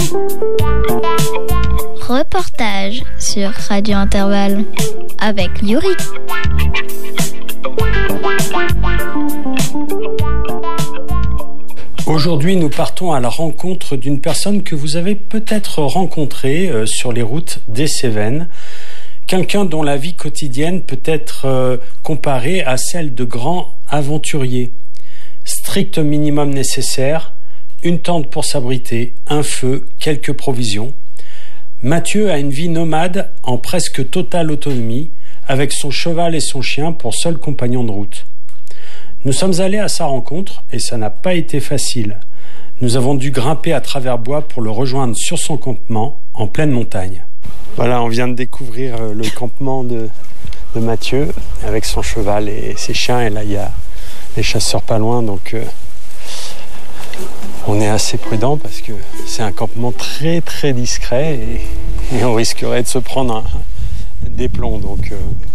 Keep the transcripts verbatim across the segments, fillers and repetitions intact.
Reportage sur Radio Intervalle avec Yuri. Aujourd'hui, nous partons à la rencontre d'une personne que vous avez peut-être rencontrée euh, sur les routes des Cévennes. Quelqu'un dont la vie quotidienne peut être euh, comparée à celle de grands aventuriers. Strict minimum nécessaire, une tente pour s'abriter, un feu, quelques provisions. Mathieu a une vie nomade en presque totale autonomie, avec son cheval et son chien pour seuls compagnons de route. Nous sommes allés à sa rencontre et ça n'a pas été facile. Nous avons dû grimper à travers bois pour le rejoindre sur son campement en pleine montagne. Voilà, on vient de découvrir le campement de, de Mathieu avec son cheval et ses chiens. Et là, il y a les chasseurs pas loin, donc euh, on est assez prudent parce que c'est un campement très très discret et, et on risquerait de se prendre un, des plombs. Donc, euh,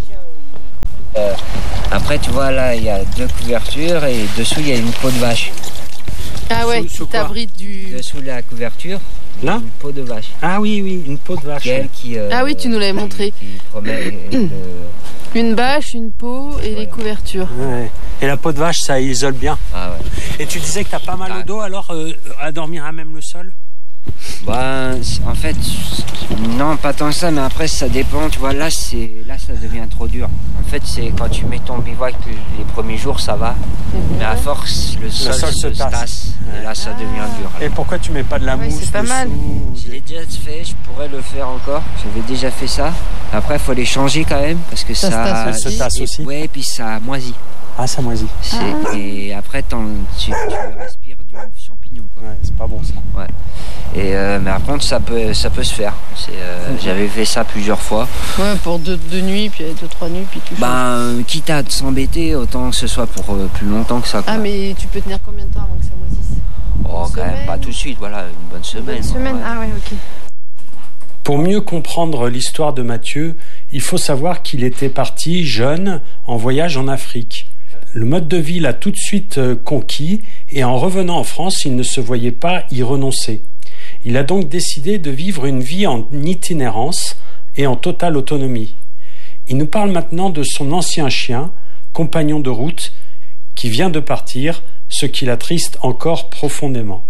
Euh, après, tu vois, là, il y a deux couvertures et dessous, il y a une peau de vache. Ah ouais, Sous- sous qui quoi t'abrite du... Dessous la couverture, là une peau de vache. Ah oui, oui, une peau de vache. Qui, elle, qui, euh, Ah oui, tu nous l'avais qui- montré. Qui promet le- Une bâche, une peau et Voilà. les couvertures. Ouais. Et la peau de vache, ça isole bien. Ah ouais. Et tu disais que t'as pas mal au dos, alors euh, à dormir à même le sol? Bah, c'est- en fait, non, pas tant que ça, mais après, ça dépend. Tu vois, là, c'est, là, ça devient trop dur. En fait, c'est quand tu mets ton bivouac les premiers jours, ça va. Mais à force, le sol, sol se se tasse. tasse. Et là, ça Ah. devient dur. Et pourquoi tu mets pas de la Ouais, mousse c'est pas dessous mal. ou Je des- l'ai déjà fait, je pourrais le faire encore. J'avais déjà fait ça. Après, il faut les changer quand même parce que Ça ça, se tasse aussi. Ça se tasse et- aussi. Ouais, et puis ça moisit. Ah, ça moisit. C'est- Ah. Et après, t'en- tu, tu respires du champignon, quoi. Ouais, c'est pas bon ça. Et euh, mais par contre, ça peut, ça peut se faire. C'est, euh, Mhm. J'avais fait ça plusieurs fois. Ouais, pour deux, deux nuits, puis deux, trois nuits, puis tu changes. Ben, euh, quitte à s'embêter, autant que ce soit pour euh, plus longtemps que ça. Quoi. Ah, mais tu peux tenir combien de temps avant que ça moisisse? Oh, une quand même semaine. pas tout de suite, voilà, une bonne semaine. Une semaine, ouais. ah ouais, ok. Pour mieux comprendre l'histoire de Mathieu, il faut savoir qu'il était parti jeune en voyage en Afrique. Le mode de vie l'a tout de suite euh, conquis et en revenant en France, il ne se voyait pas y renoncer. Il a donc décidé de vivre une vie en itinérance et en totale autonomie. Il nous parle maintenant de son ancien chien, compagnon de route, qui vient de partir, ce qui l'attriste encore profondément.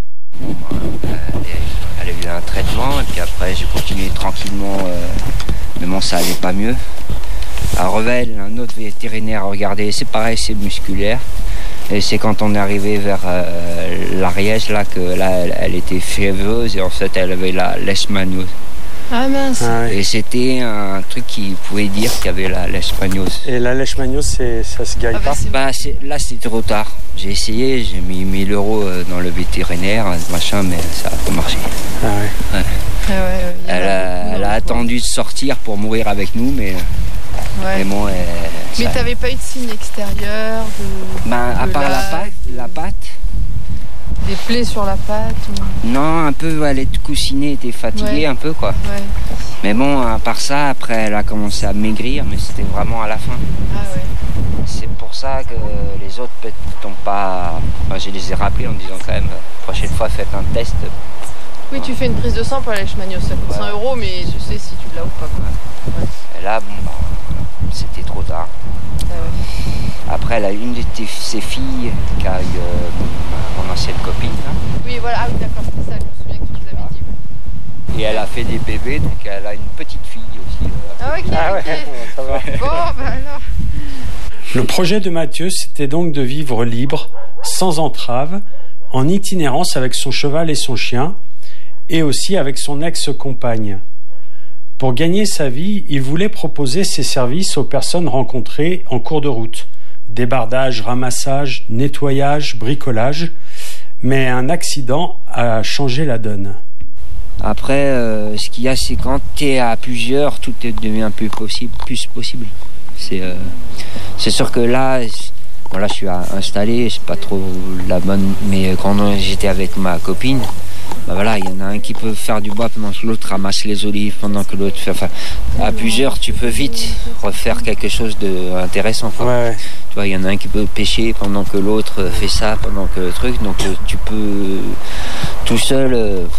Elle a eu un traitement, et puis après, j'ai continué tranquillement, euh, mais bon, ça allait pas mieux. À Revel, un autre vétérinaire a regardé, c'est pareil, c'est musculaire. Et c'est quand on est arrivé vers euh, l'Ariège, là, que là, elle, elle était fiévreuse et en fait, elle avait la leishmaniose. Ah mince. Ah ouais. Et c'était un truc qui pouvait dire qu'il y avait la leishmaniose. Et la leishmaniose, c'est, ça se guérit Ah bah, pas? c'est- Bah, c'est, là, c'était trop tard. J'ai essayé, j'ai mis mille euros euh, dans le vétérinaire, machin, mais ça n'a pas marché. Ah ouais. Ah ouais, ouais, il y en Elle a a, beaucoup, elle a hein, attendu de sortir pour mourir avec nous, mais, ouais. mais bon, elle, Mais ça- t'avais pas eu de signe extérieur, de... Ben, à de part la la- patte, la patte, des plaies sur la patte ou... non, un peu, elle était coussinée, était fatiguée Ouais. un peu, quoi. Ouais. Mais bon, à part ça, après, elle a commencé à maigrir, mais c'était vraiment à la fin. Ah ouais. C'est pour ça que les autres peut-être n'ont pas... Enfin, je les ai rappelés en disant quand même, prochaine fois, faites un test. Oui, tu fais une prise de sang pour la leishmaniose, ça coûte Ouais. cent euros, mais tu sais si tu l'as ou pas. Quoi. Ouais. Et là, bon, bah, c'était trop tard. Ah ouais. Après, elle a une de tes- ses filles qui a eu euh, mon, mon ancienne copine, là. Oui, voilà, ah oui, d'accord, c'est ça, je me souviens que tu nous avais dit. Ouais. Et elle a fait des bébés, donc elle a une petite fille aussi. euh, Ah ok, Ah ouais, ok. ça va. Bon, bah alors. Le projet de Mathieu, c'était donc de vivre libre, sans entrave, en itinérance avec son cheval et son chien, et aussi avec son ex-compagne. Pour gagner sa vie, il voulait proposer ses services aux personnes rencontrées en cours de route. Débardage, ramassage, nettoyage, bricolage. Mais un accident a changé la donne. Après, euh, ce qu'il y a, c'est quand tu es à plusieurs, tout est- devient plus possible. Plus possible. C'est, euh, c'est sûr que là, c'est- bon, là, je suis à- installé, c'est pas trop la bonne. Mais quand j'étais avec ma copine, bah voilà, il y en a un qui peut faire du bois pendant que l'autre ramasse les olives, pendant que l'autre fait. Enfin, à plusieurs, tu peux vite refaire quelque chose d'intéressant. Ouais, ouais. Tu vois, il y en a un qui peut pêcher pendant que l'autre fait ça, pendant que le truc. Donc, euh, tu peux tout seul. euh,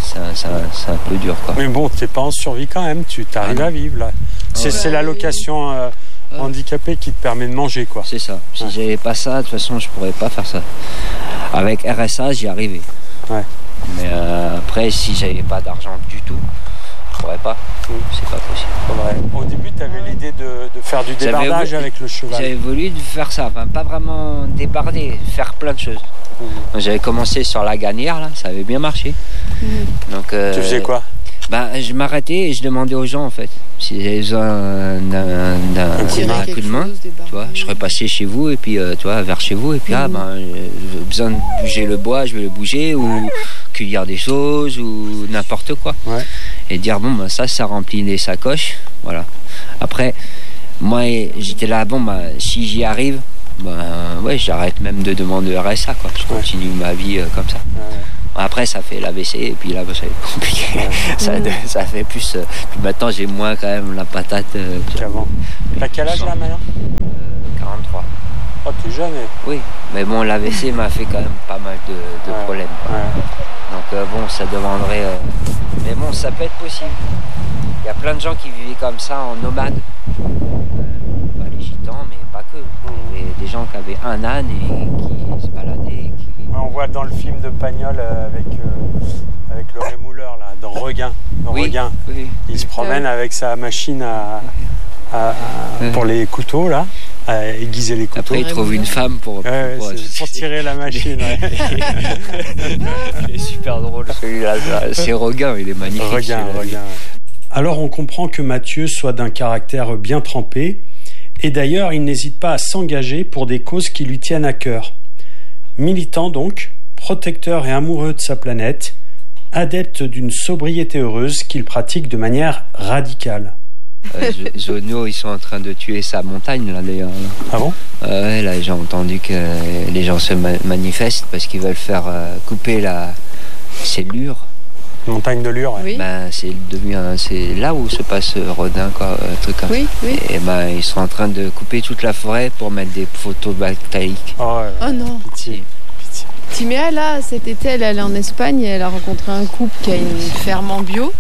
c'est un, c'est un, c'est un peu dur, quoi. Mais bon, t'es pas en survie quand même, tu t'arrives Ah, à vivre là. C'est, ouais. c'est l'allocation euh, Ouais. handicapée qui te permet de manger, quoi. C'est ça. Si Ouais. j'avais pas ça, de toute façon, je pourrais pas faire ça. Avec R S A, j'y arrivais. Ouais. Mais euh, après, si j'avais pas d'argent du tout, je pourrais pas. Mm. C'est pas possible. Faudrait- Au début, tu avais l'idée de, de faire du J'avais débardage voulu- avec le cheval. J'avais voulu faire ça, enfin pas vraiment débarder, faire plein de choses. Mhm. Donc, j'avais commencé sur la gagnère, là, ça avait bien marché. Donc, euh, Tu faisais quoi? bah, je m'arrêtais et je demandais aux gens, en fait, s'ils avaient besoin d'un, d'un, Un coup de d'un main. coup de main. Tu vois, je serais passé chez vous et puis euh, tu vois, vers chez vous et puis ah ben j'ai besoin de bouger le bois, je vais le bouger ou cueillir des choses ou n'importe quoi. Ouais. Et dire bon ben ça ça remplit les sacoches, voilà. Après moi j'étais là bon ben si j'y arrive ben ouais j'arrête même de demander R S A quoi. Je continue ma vie euh, comme ça. Ouais. Après ça fait l'A V C et puis là bah, ça va être compliqué. ça, ça fait plus. Euh, puis maintenant j'ai moins quand même la patate. Euh, Qu'avant. T'as quel âge là maintenant? euh, quarante-trois. Oh, t'es jeune. eh. Oui, mais bon, l'A V C m'a fait quand même pas mal de, de Ouais. problèmes. Ouais. Donc euh, bon, ça demanderait... euh, Mais bon, ça peut être possible. Il y a plein de gens qui vivaient comme ça en nomade. Euh, pas les gitans, mais pas que. Il y avait des gens qui avaient un âne et qui se baladaient. Qui... On voit dans le film de Pagnol euh, avec, euh, avec le rémouleur, là, dans Regain. Dans Oui, Regain. oui. Il se promène avec sa machine à, à- à- pour les couteaux, là, à aiguiser les couteaux. Après, il trouve une femme pour... Ouais, ouais, pour, c'est pour tirer la machine. Ouais. Il est super drôle celui-là. C'est Regain, il est magnifique. Regain, celui-là. Regain. Alors on comprend que Mathieu soit d'un caractère bien trempé, et d'ailleurs il n'hésite pas à s'engager pour des causes qui lui tiennent à cœur. Militant donc, protecteur et amoureux de sa planète, adepte d'une sobriété heureuse qu'il pratique de manière radicale. Euh, Zonio, ils sont en train de tuer sa montagne, là, d'ailleurs. Ah bon? Euh, ouais, là, j'ai entendu que les gens se ma- manifestent parce qu'ils veulent faire euh, couper la... C'est Lure. Montagne de Lure. Ouais. Oui. Ben, c'est, devenu un- c'est là où se passe euh, Rodin, quoi, un truc comme Oui, ça. oui. Et ben, ils sont en train de couper toute la forêt pour mettre des photovoltaïques. Oh, ouais. Oh non. Pitié. Pitié. Timéa, là, cet été, elle est allée en Espagne et elle a rencontré un couple qui a une ferme en bio.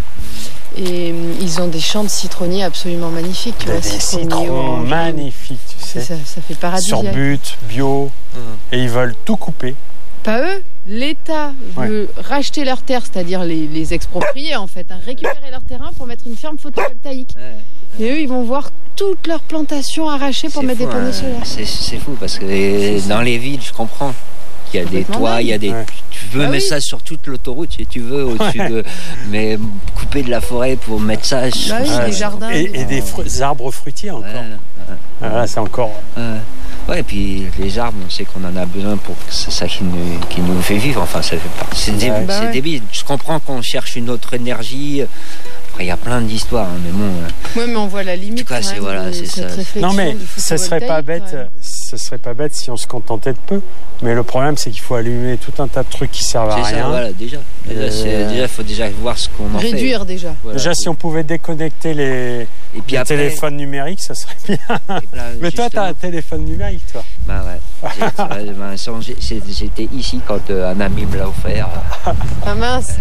Et hum, ils ont des champs de citronniers absolument magnifiques. Tu Des vois, citronniers citrons orange. magnifiques, tu C'est sais. Ça, ça fait Sur paradisiaque. but, bio, et ils veulent tout couper. Pas eux. L'État veut racheter leurs terres, c'est-à-dire les, les exproprier en fait, hein, récupérer leur terrain pour mettre une ferme photovoltaïque. Ouais. Et eux, ils vont voir toutes leurs plantations arrachées pour C'est mettre fou, des panneaux hein. solaires. C'est, c'est fou parce que euh, dans les villes, je comprends. Il y a des Complètement toits, il y a des. Ouais. Tu peux Ah mettre oui. ça sur toute l'autoroute si tu veux, au-dessus Ouais. de. Mais couper de la forêt pour mettre ça. je Bah trouve oui, ça- des jardins. Et, et des fru- des arbres fruitiers encore. Ouais, ouais. Ah, là, c'est encore. Ouais. Ouais, et puis les arbres, on sait qu'on en a besoin pour que c'est ça qui nous, qui nous fait vivre. Enfin, ça fait partie. C'est, dé- Ouais. Bah c'est ouais. débile. Je comprends qu'on cherche une autre énergie. Après, il y a plein d'histoires, hein, mais bon. euh, Ouais, mais on voit la limite. En tout cas, quand c'est- même voilà, de c'est cette ça. réflexion Non mais du ce serait pas photovoltaïque, bête, quand même. ce serait pas bête si on se contentait de peu. Mais le problème c'est qu'il faut allumer tout un tas de trucs qui servent à C'est rien. ça, voilà, déjà. Déjà, Euh, c'est- déjà, il faut déjà voir ce qu'on en fait. Réduire déjà. Voilà. Déjà si on pouvait déconnecter les, Et puis les après, téléphones numériques, ça serait bien. là, Mais toi t'as un justement- téléphone numérique toi. Bah ouais. J'ai- ouais, ben, sans- j'ai- c'est- J'étais ici quand euh, un ami me l'a offert. Ah mince,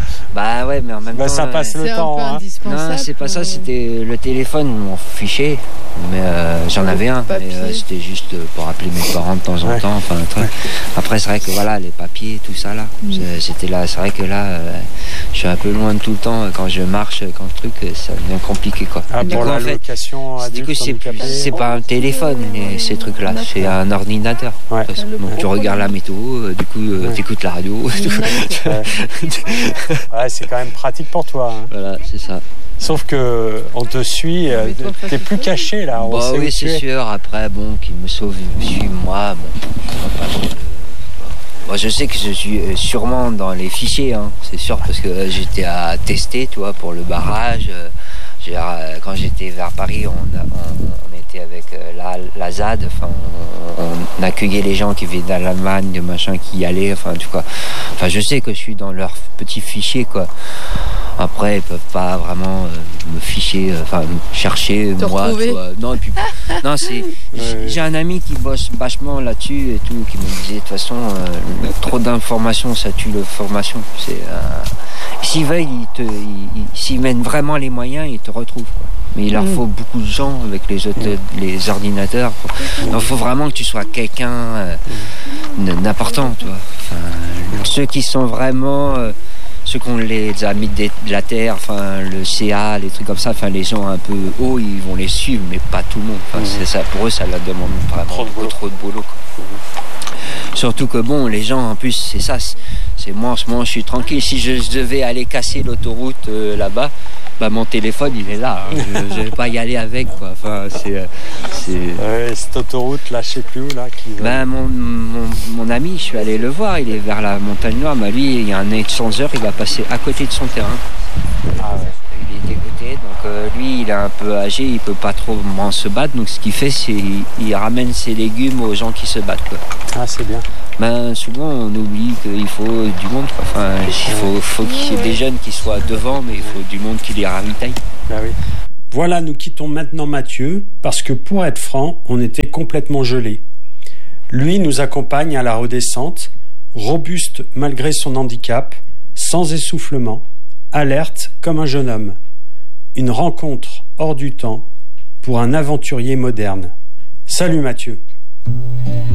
Bah ouais, mais en même Bah, temps. ça passe euh, le c'est un temps. peu hein. indispensable. Non, c'est pas ça, pour- c'était le téléphone, je m'en fichais. Mais euh, j'en avais un, mais Papier. euh, c'était juste euh, pour appeler mes parents de temps en Ouais. temps. Enfin, un truc. Après, c'est vrai que voilà, les papiers, tout ça là, Mm. c'est- c'était là. C'est vrai que là, euh, je suis un peu loin de tout le temps. Quand je marche, quand le truc, euh, ça devient compliqué quoi. Ah, Du pour coup, en fait, l'allocation du adulte coup, c'est, handicapé. c'est pas un téléphone, les- ces trucs-là, c'est un ordinateur. Ouais. De toute façon. Donc, tu regardes la météo, euh, du coup, euh, Ouais. t'écoutes la radio. Ouais. Ouais, c'est quand même pratique pour toi. hein. Voilà, c'est ça. Sauf que on te suit, euh, Mais toi, t'es face plus au feu. caché là. On Bah sait où oui, tu c'est es. sûr. Après, bon, qu'il me sauve, suis moi. Bon, on va pas trop le- Bon, je sais que je suis euh, sûrement dans les fichiers, hein, c'est sûr, parce que euh, j'étais à tester, tu vois, pour le barrage. euh, j'ai, euh, quand j'étais vers Paris, on, a- on, on était avec euh, la, la Z A D, enfin, on, on accueillait les gens qui venaient d'Allemagne, de machin, qui y allaient, enfin, tu vois. Enfin, je sais que je suis dans leur petit fichier, quoi. Après, ils peuvent pas vraiment euh, me ficher, enfin me chercher Te moi. retrouver. Toi. Non, et puis non, c'est. Ouais. J'ai un ami qui bosse vachement là-dessus et tout, qui me disait de toute façon, euh, trop d'informations, ça tue la formation. C'est. Euh, s'ils veulent, ils te, ils, ils, s'ils mettent vraiment les moyens, ils te retrouvent. Quoi. Mais il leur faut beaucoup de gens avec les, autres, les ordinateurs. Il faut vraiment que tu sois quelqu'un euh, d'important, tu vois. Enfin, ceux qui sont vraiment, euh, ceux qui ont les amis de la terre, enfin le C A, les trucs comme ça, enfin les gens un peu hauts, ils vont les suivre, mais pas tout le monde. Enfin, c'est ça, pour eux, ça leur demande vraiment trop de boulot. Trop de boulot quoi. Surtout que bon, les gens en plus, c'est ça. C'est moi en ce moment, je suis tranquille. Si je devais aller casser l'autoroute euh, là-bas. Bah, mon téléphone il est là, hein. je, je vais pas y aller avec quoi. Enfin, c'est, c'est... Ouais, cette autoroute là, je sais plus où là. Qui... Bah, mon, mon, mon ami, je suis allé le voir, il est vers la montagne noire, mais lui il y a un échangeur, il va passer à côté de son terrain. Ah ouais. Il est dégoûté, donc euh, lui il est un peu âgé, il peut pas trop vraiment se battre, donc ce qu'il fait c'est il, il ramène ses légumes aux gens qui se battent quoi. Ah c'est bien. Ben, souvent on oublie qu'il faut du monde quoi. Enfin, il faut, faut qu'il y ait des jeunes qui soient devant, mais il faut du monde qui les ravitaille. Bah oui. Voilà, nous quittons maintenant Mathieu, parce que pour être franc, on était complètement gelés. Lui nous accompagne à la redescente, robuste malgré son handicap, sans essoufflement, alerte comme un jeune homme. Une rencontre hors du temps pour un aventurier moderne. Salut Mathieu.